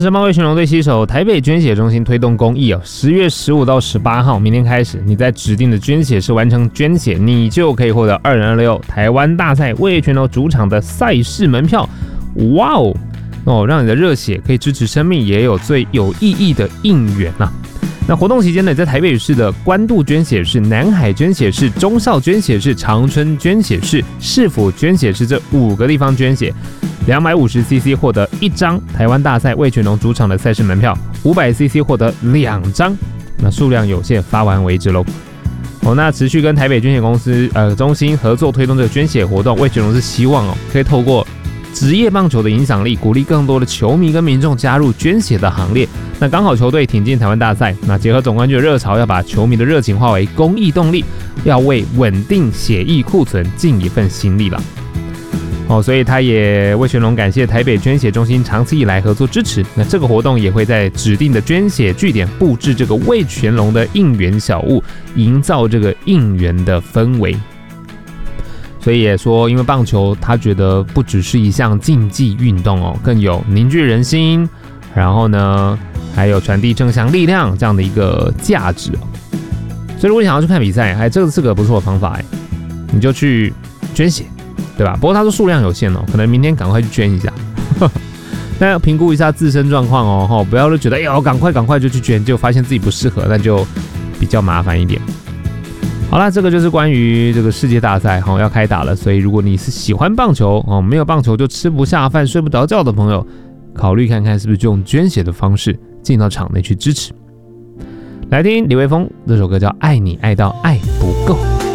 申棒味全龙队携手台北捐血中心推动公益10月15到18号，明天开始，你在指定的捐血室完成捐血，你就可以获得2026台湾大赛味全龙主场的赛事门票。哇哦，让你的热血可以支持生命，也有最有意义的应援啊！那活动期间呢，在台北市的关渡捐血室、南海捐血室、忠孝捐血室、长春捐血室、市府捐血室这5个地方捐血。250cc 获得1张台湾大赛味全龙主场的赛事门票，500cc 获得2张，那数量有限，发完为止喽。那持续跟台北捐血公司中心合作推动这个捐血活动，味全龙是希望可以透过职业棒球的影响力，鼓励更多的球迷跟民众加入捐血的行列。那刚好球队挺进台湾大赛，那结合总冠军的热潮，要把球迷的热情化为公益动力，要为稳定血液库存尽一份心力了。所以他也味全龙感谢台北捐血中心长期以来合作支持。那这个活动也会在指定的捐血据点布置这个味全龙的应援小物，营造这个应援的氛围。所以也说，因为棒球他觉得不只是一项竞技运动更有凝聚人心，然后呢还有传递正向力量这样的一个价值。所以如果你想要去看比赛，这个是个不错的方法你就去捐血，对吧？不过他说数量有限可能明天赶快去捐一下。那要评估一下自身状况不要就觉得赶快就去捐，就发现自己不适合，那就比较麻烦一点。好啦，这个就是关于这个世界大赛要开打了，所以如果你是喜欢棒球没有棒球就吃不下饭睡不着觉的朋友，考虑看看是不是就用捐血的方式进到场内去支持。来听李微峰这首歌叫《爱你爱到爱不够》。